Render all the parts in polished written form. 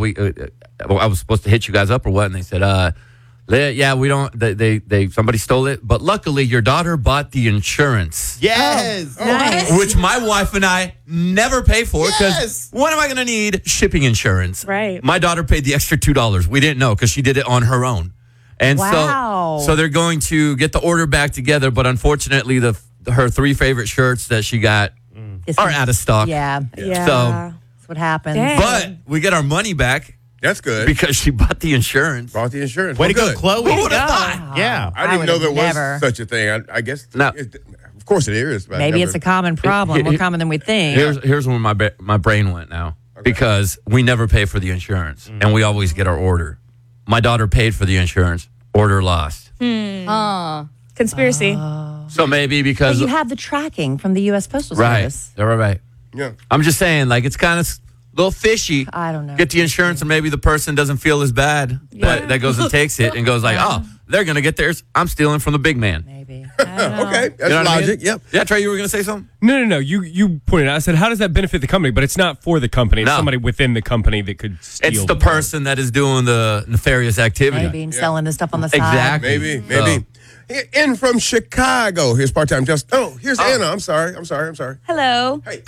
I was supposed to hit you guys up or what? And they said, yeah, we don't. They somebody stole it, but luckily your daughter bought the insurance. Yes. Nice. Which my wife and I never pay for because Yes. when am I going to need shipping insurance? Right. My daughter paid the extra $2. We didn't know because she did it on her own. And Wow. so they're going to get the order back together, but unfortunately her 3 favorite shirts that she got are out of stock. Yeah. Yeah. So, That's what happens. Dang. but we get our money back That's good. because she bought the insurance. Bought the insurance. Way to go, good. Chloe. Who would have thought? Yeah. I didn't know there would've was never. such a thing. I guess. No. Of course it is. But I Maybe never- it's a common problem, more common than we think. Here's where my brain went now because we never pay for the insurance and we always get our order. My daughter paid for the insurance, order lost. Conspiracy. So maybe But because you have the tracking from the U.S. Postal right, Service. right. Yeah. I'm just saying, like it's kind of a little fishy. I don't know. Get the insurance and maybe the person doesn't feel as bad, but that goes and takes it and goes like, oh, they're gonna get theirs. I'm stealing from the big man. Maybe. Okay. That's You know what I mean? logic. Yep. Yeah, Trey, you were gonna say something? No. You pointed out. I said, how does that benefit the company? But it's not for the company. It's No. somebody within the company that could steal. It's the person that is doing the nefarious activity. Maybe and selling this stuff on the side. Exactly. Maybe. So- In from Chicago. Here's part-time Justin. Oh, here's Anna. I'm sorry. Hello. Hey.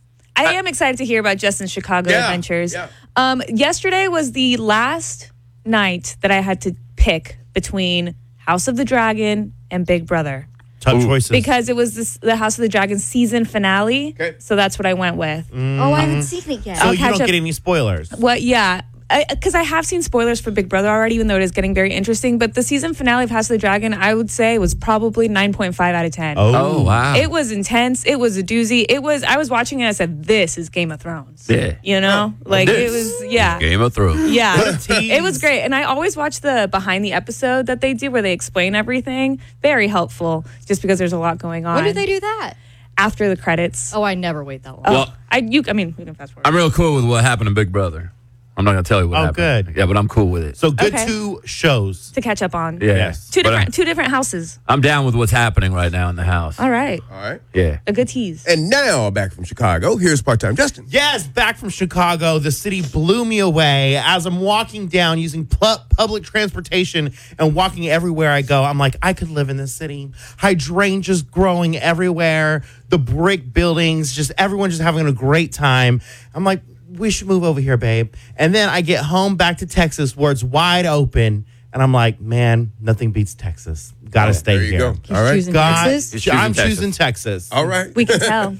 I am excited to hear about Justin's Chicago Yeah, adventures. yeah. Yesterday was the last night that I had to pick between House of the Dragon and Big Brother Tough choices. because it was the House of the Dragon season finale. Okay. So that's what I went with. Oh, I haven't seen it yet. so I'll you catch don't up- get any spoilers. What? Yeah. Because I have seen spoilers for Big Brother already, even though it is getting very interesting. But the season finale of House of the Dragon, I would say, was probably 9.5 out of 10. Oh wow. It was intense. It was a doozy. I was watching it and I said, this is Game of Thrones. Yeah. You know? Like, This it was, yeah. Game of Thrones. Yeah. tease. It was great. And I always watch the behind the episode that they do where they explain everything. Very helpful, just because there's a lot going on. When did they do that? After the credits. Oh, I never wait that long. Well, I mean, we can fast forward. I'm real cool with what happened in Big Brother. I'm not gonna tell you what Oh, happened. good. Yeah, but I'm cool with it. So good Okay. 2 shows. to catch up on. Yeah. Yes. Two But different houses. I'm down with what's happening right now in the house. All right. All right. Yeah. A good tease. And now back from Chicago. Here's part-time Justin. Yes, back from Chicago. The city blew me away. As I'm walking down using public transportation and walking everywhere I go, I'm like, I could live in this city. Hydrangeas growing everywhere. The brick buildings, just everyone just having a great time. I'm like, we should move over here, babe. And then I get home back to Texas where it's wide open. And I'm like, man, nothing beats Texas. Gotta stay There you here. go. All right. choosing God, Texas? He's choosing I'm Texas. choosing Texas. All right. We can tell.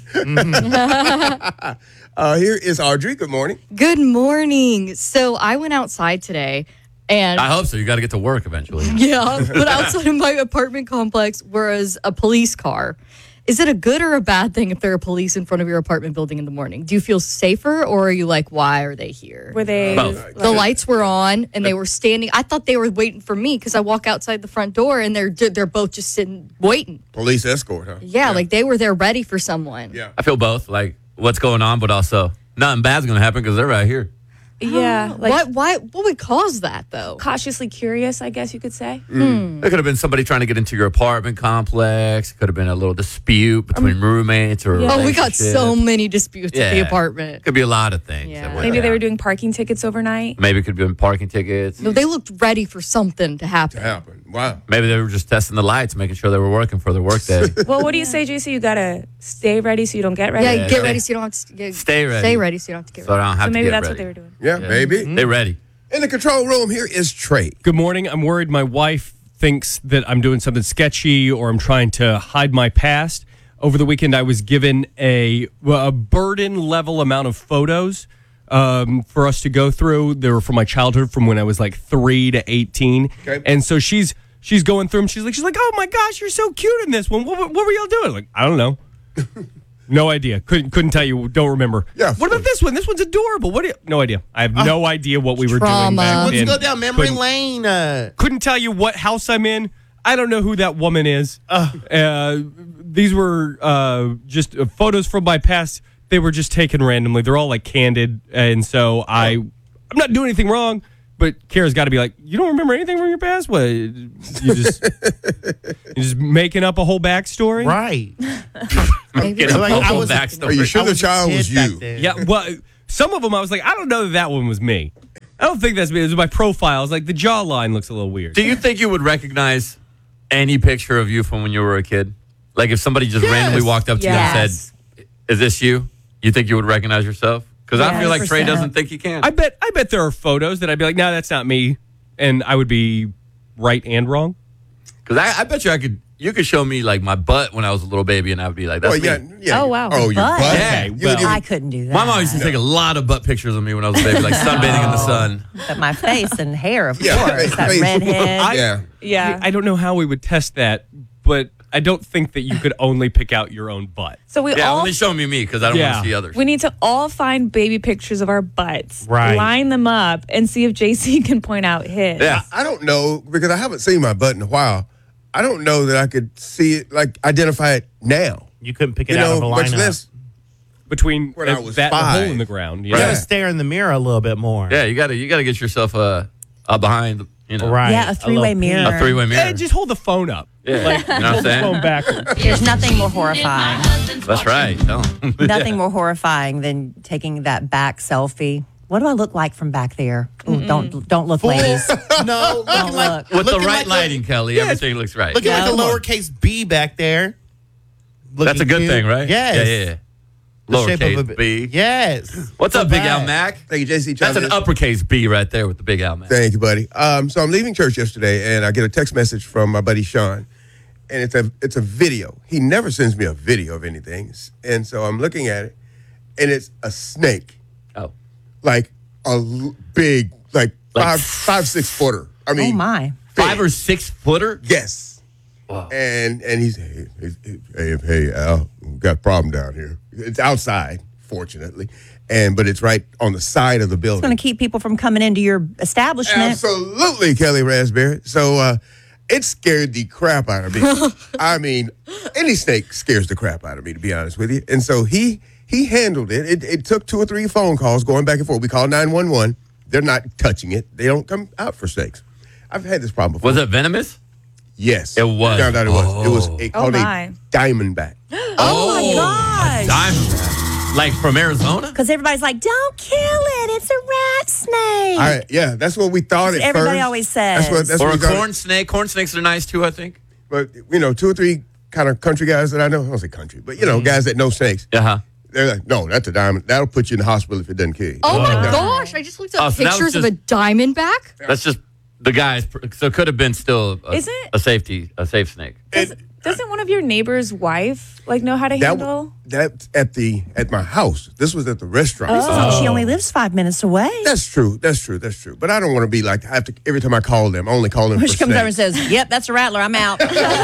Here is Audrey. Good morning. Good morning. So I went outside today and I hope so. You got to get to work eventually. yeah, but outside of my apartment complex was a police car. Is it a good or a bad thing if there are police in front of your apartment building in the morning? Do you feel safer or are you like, why are they here? Were they? Both. The lights were on and they were standing. I thought they were waiting for me because I walk outside the front door and they're both just sitting waiting. Police escort, huh? Yeah, like they were there ready for someone. Yeah. I feel both. Like what's going on, but also nothing bad's gonna happen because they're right here. Yeah. Like What would cause that though? cautiously curious, I guess you could say. It could have been somebody trying to get into your apartment complex. It could have been a little dispute between roommates or. Yeah. Oh, we got relationship. so many disputes at the Yeah. apartment. Could be a lot of things. Yeah. that went Maybe they down. were doing parking tickets overnight. Maybe it could have been parking tickets. No, they looked ready for something to happen. Happened. Wow. Maybe they were just testing the lights, making sure they were working for their workday. Well, what do you say, JC? You gotta stay ready so you don't get ready. Yeah, Yeah, get stay- ready so you don't have to stay ready. Stay ready so you don't have to get So I ready. don't have So to maybe get that's ready. what they were doing. Yeah, maybe. They ready. In the control room, here is Trey. Good morning. I'm worried my wife thinks that I'm doing something sketchy or I'm trying to hide my past. Over the weekend, I was given a burden level amount of photos for us to go through. They were from my childhood, from when I was like 3 to 18. Okay. And so she's going through them. She's like, oh my gosh, you're so cute in this one. What were y'all doing? Like, I don't know. No idea. Couldn't tell you. Don't remember. Yeah, What about this one? This one's adorable. What? No idea. I have no idea what we were doing Trauma. back Let's then. go down memory Couldn't- lane. Couldn't tell you what house I'm in. I don't know who that woman is. These were just photos from my past. They were just taken randomly. They're all like candid, and so I'm not doing anything wrong. But Kara's got to be like, you don't remember anything from your past? What? You just making up a whole backstory? Right. Get a Like, I whole was- Are backstory. you sure I the was a child kid was back you? then. Yeah. Well, some of them I was like, I don't know that one was me. I don't think that's me. It's my profile. It's like the jawline looks a little weird. Do you think you would recognize any picture of you from when you were a kid? Like if somebody just randomly walked up to you and Yes. said, "Is this you?" You think you would recognize yourself? Because I feel like Trey 100%. doesn't think he can. I bet there are photos that I'd be like, no, that's not me, and I would be right and wrong. Because I bet you could show me like my butt when I was a little baby, and I would be like, "That's me." Oh, wow. Oh, your Butt? butt? Yeah, You well- would even- I couldn't do that. My mom used to take a lot of butt pictures of me when I was a baby, like sunbathing in the sun. But my face and hair, of Yeah, course. That face. redhead. yeah. Yeah. I don't know how we would test that, but I don't think that you could only pick out your own butt. So we Yeah, all only show me because I don't want Yeah. to see others. we need to all find baby pictures of our butts, Right. line them up, and see if JC can point out his. Yeah. I don't know because I haven't seen my butt in a while. I don't know that I could see it, like identify it now. You couldn't pick it You out of know, a much lineup. less. Between When I was that and the 5. hole in the ground. You gotta Yeah. stare in the mirror a little bit more. Yeah, you gotta get yourself behind, Right. Yeah, a three-way little mirror. a three-way mirror. Hey, just hold the phone up. Yeah, you know what I'm Phone saying? backwards. There's nothing more horrifying. That's right. Tell 'em. Nothing more horrifying than taking that back selfie. What do I look like from back there? Ooh, don't look, ladies. No, looking Don't like look. With the looking right like lighting, Kelly, everything looks right. Looking like a No. lowercase b back there. That's a good Looking thing, cute. right? Yes. Yeah. The shape of Lowercase a B. Yes. What's So up, Big bad. Al Mac? Thank you, JC. That's an uppercase B right there with the Big Al Mac. Thank you, buddy. So I'm leaving church yesterday, and I get a text message from my buddy Sean, and it's a video. He never sends me a video of anything, and so I'm looking at it, and it's a snake, Oh. like big, like Like- 5'6" footer. I mean, Oh my. 5 or 6 footer? yes. Wow. And he's hey Al, we've got a problem down here. It's outside, fortunately, but it's right on the side of the building. It's going to keep people from coming into your establishment. Absolutely, Kelly Raspberry. So it scared the crap out of me. I mean, any snake scares the crap out of me, to be honest with you. And so he handled it. It took 2 or 3 phone calls going back and forth. We called 911. They're not touching it. They don't come out for snakes. I've had this problem before. Was it venomous? Yes. It was. Found out it was. Oh. It was called my. a diamondback. Oh my gosh. Diamond. Like from Arizona? Because everybody's like, don't kill it. It's a rat snake. Yeah, that's what we thought at Everybody first. always says. That's Or what a we thought. corn snake. Corn snakes are nice too, I think. But, 2 or 3 kind of country guys that I know. I don't say country, but, guys that know snakes. Uh-huh. They're like, no, that's a diamond. That'll put you in the hospital if it doesn't kill you. Oh my gosh! I just looked up Oh, so that was pictures of a just- diamondback. That's just the guys. So it could have been still Is it? a safe snake. Doesn't one of your neighbor's wife know how to handle? That's at my house. This was at the restaurant. She only lives 5 minutes away. That's true. But I don't want to be like, I have to, every time I call them, I only call them for She comes over and snakes. says, yep, that's a rattler. I'm out.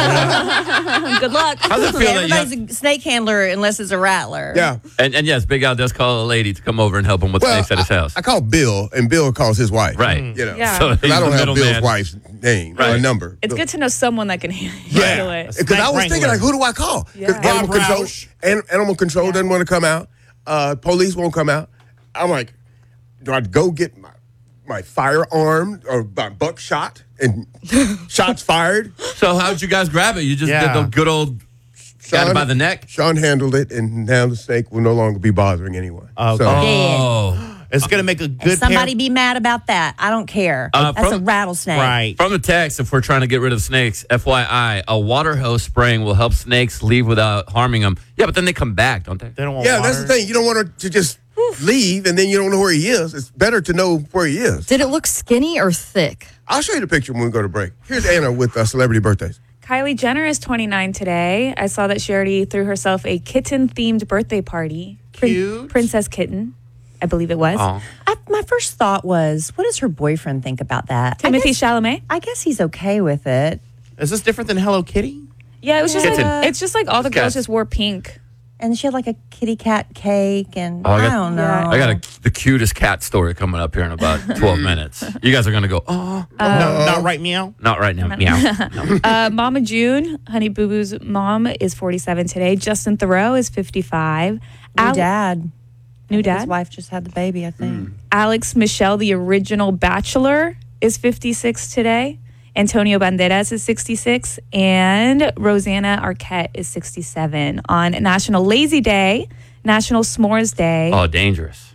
Good luck. How's it feel that you have, Everybody's a snake handler unless it's a rattler. Yeah. and yes, Big Al does call a lady to come over and help him with Well, snakes at his house. I call Bill, and Bill calls his wife. Right. Yeah. So 'Cause he's I don't the have Bill's middleman. wife's name or Right. number. It's good to know someone that can handle Yeah. it. Because I was thinking, Wrangler. like, who do I call? Because Yeah. animal Bob control, Roush. animal control doesn't want to come out. Police won't come out. I'm like, do I go get my firearm or my buckshot and shots fired? So how'd you guys grab it? You just Yeah. did the good old got it by the neck? Sean handled it, and now the snake will no longer be bothering anyone. Okay. So, Oh. It's going to make a And good somebody pair. be mad about that. I don't care. That's a from- rattlesnake. Right. From the text, if we're trying to get rid of snakes, FYI, a water hose spraying will help snakes leave without harming them. Yeah, but then they come back, don't they? They don't want yeah, water. that's the thing. You don't want her to just leave, and then you don't know where he is. It's better to know where he is. Did it look skinny or thick? I'll show you the picture when we go to break. Here's Anna with celebrity birthdays. Kylie Jenner is 29 today. I saw that she already threw herself a kitten-themed birthday party. Cute. Princess Kitten, I believe it was. Oh. My first thought was, what does her boyfriend think about that? Timothy Chalamet. I guess he's okay with it. Is this different than Hello Kitty? Yeah, it was just Kitten. like, it's just like all the Cat. girls just wore pink. And she had like a kitty cat cake, and Oh, I don't know. I got the cutest cat story coming up here in about 12 minutes. You guys are going to go, oh, No, not right, meow. not right now. Meow. No. Mama June, Honey Boo Boo's mom, is 47 today. Justin Theroux is 55. New dad. New His dad. wife just had the baby, I think. Alex Michelle, the original Bachelor, is 56 today. Antonio Banderas is 66. And Rosanna Arquette is 67. On National Lazy Day, National S'mores Day. Oh, dangerous.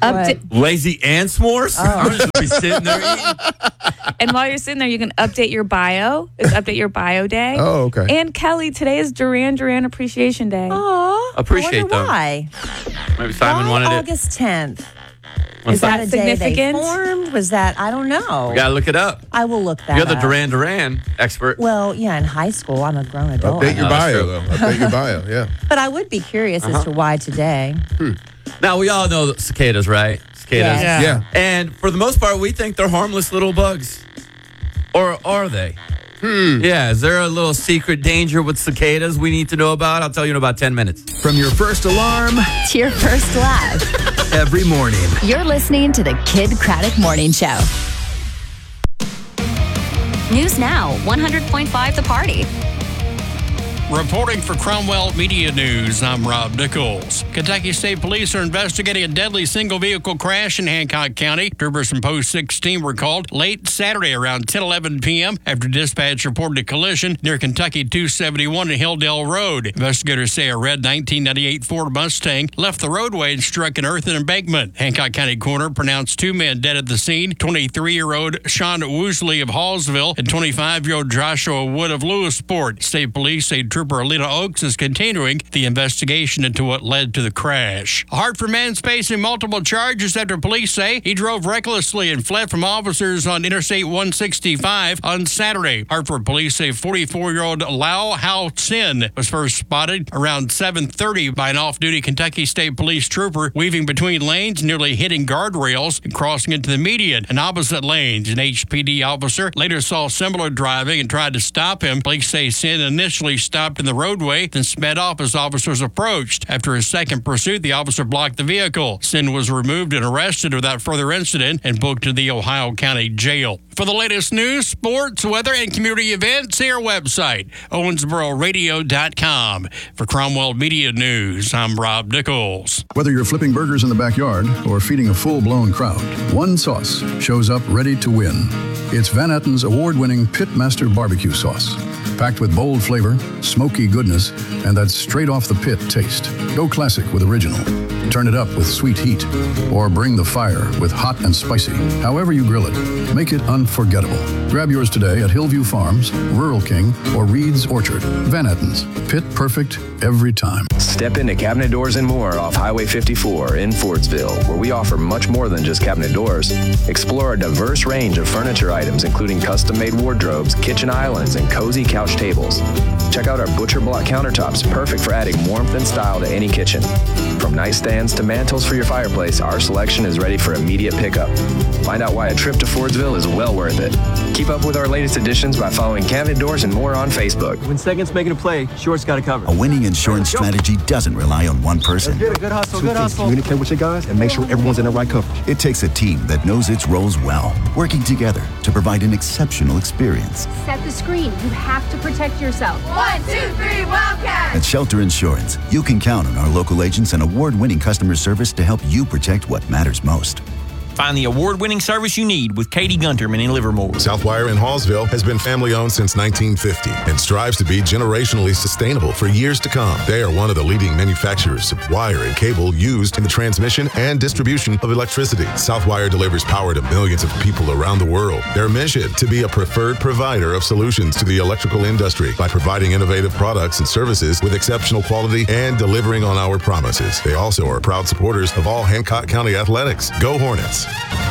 Lazy and s'mores? I'm just going to be sitting there eating. And while you're sitting there, you can update your bio. It's Update Your Bio Day. Oh, okay. And Kelly, today is Duran Duran Appreciation Day. Aw, Appreciate I wonder them. why. Maybe Simon Why wanted it. August 10th? What's Is that that a day they significant? formed? Was that? I don't know. You got to look it up. I will look that You're the up. Duran Duran expert. Well, yeah, in high school, I'm a grown adult. Update your No, that's bio, true. though. Update your bio, yeah. But I would be curious as to why today. Now, we all know cicadas, right? Cicadas. Yes. Yeah. And for the most part, we think they're harmless little bugs. Or are they? Yeah, is there a little secret danger with cicadas we need to know about? I'll tell you in about 10 minutes. From your first alarm To your first laugh. every morning. You're listening to the Kid Craddock Morning Show. News Now, 100.5 The Party. Reporting for Cromwell Media News, I'm Rob Nichols. Kentucky State Police are investigating a deadly single-vehicle crash in Hancock County. Troopers from Post 16 were called late Saturday around 10:11 p.m. after dispatch reported a collision near Kentucky 271 and Hilldale Road. Investigators say a red 1998 Ford Mustang left the roadway and struck an earthen embankment. Hancock County coroner pronounced 2 men dead at the scene, 23-year-old Sean Woosley of Hallsville and 25-year-old Joshua Wood of Lewisport. State police say Trooper Alina Oaks is continuing the investigation into what led to the crash. A Hartford man's facing multiple charges after police say he drove recklessly and fled from officers on Interstate 165 on Saturday. Hartford police say 44-year-old Lau Hao Sin was first spotted around 7:30 by an off-duty Kentucky State Police trooper weaving between lanes, nearly hitting guardrails and crossing into the median and opposite lanes. An HPD officer later saw similar driving and tried to stop him. Police say Sin initially stopped in the roadway, then sped off as officers approached. After a second pursuit, the officer blocked the vehicle. Sin was removed and arrested without further incident and booked to the Ohio County Jail. For the latest news, sports, weather, and community events, see our website, owensbororadio.com. For Cromwell Media News, I'm Rob Nichols. Whether you're flipping burgers in the backyard or feeding a full-blown crowd, one sauce shows up ready to win. It's Van Etten's award-winning Pitmaster Barbecue Sauce. Packed with bold flavor, smoky goodness, and that straight-off-the-pit taste. Go classic with original. Turn it up with sweet heat. Or bring the fire with hot and spicy. However you grill it, make it unforgettable. Grab yours today at Hillview Farms, Rural King, or Reed's Orchard. Van Etten's. Pit perfect every time. Step into Cabinet Doors and More off Highway 54 in Fordsville, where we offer much more than just cabinet doors. Explore a diverse range of furniture items, including custom-made wardrobes, kitchen islands, and cozy couch tables. Check out our butcher block countertops, perfect for adding warmth and style to any kitchen. From nightstands to mantles for your fireplace, our selection is ready for immediate pickup. Find out why a trip to Fordsville is well worth it. Keep up with our latest additions by following Cabinet Doors and More on Facebook. When second's making a play, short's got to cover. A winning insurance strategy doesn't rely on one person. Good hustle, good hustle. Communicate with your guys and make sure everyone's in the right coverage. It takes a team that knows its roles well, working together to provide an exceptional experience. Set the screen. You have to protect yourself. 1, 2, 3, Wildcat! At Shelter Insurance, you can count on our local agents and award-winning customer service to help you protect what matters most. Find the award-winning service you need with Katie Gunterman in Livermore. Southwire in Hallsville has been family-owned since 1950 and strives to be generationally sustainable for years to come. They are one of the leading manufacturers of wire and cable used in the transmission and distribution of electricity. Southwire delivers power to millions of people around the world. Their mission, to be a preferred provider of solutions to the electrical industry by providing innovative products and services with exceptional quality and delivering on our promises. They also are proud supporters of all Hancock County athletics. Go Hornets!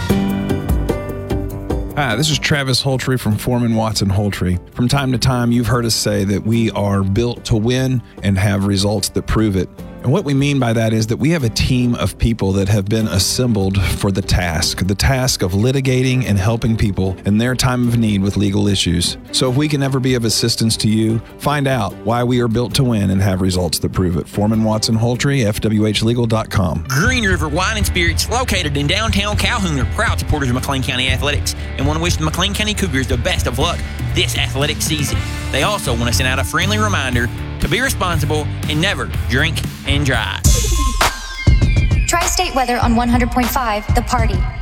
Hi, this is Travis Holtree from Foreman Watson Holtree. From time to time, you've heard us say that we are built to win and have results that prove it. And what we mean by that is that we have a team of people that have been assembled for the task of litigating and helping people in their time of need with legal issues. So if we can ever be of assistance to you, find out why we are built to win and have results that prove it. Foreman Watson Holtree, FWHlegal.com. Green River Wine and Spirits, located in downtown Calhoun, are proud supporters of McLean County Athletics and want to wish the McLean County Cougars the best of luck this athletic season. They also want to send out a friendly reminder to be responsible and never drink and drive. Tri-State weather on 100.5 The Party.